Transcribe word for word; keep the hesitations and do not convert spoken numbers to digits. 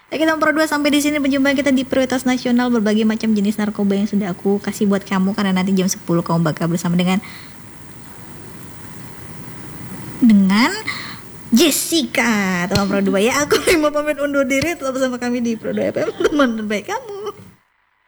Oke teman Pro dua, sampai di sini perjumpaan kita di Prioritas Nasional. Berbagai macam jenis narkoba yang sudah aku kasih buat kamu, karena nanti jam sepuluh kamu bakal bersama dengan dengan Jessica teman Pro dua ya. Aku mau pamit undur diri, tetap bersama kami di Pro dua F M, teman terbaik kamu.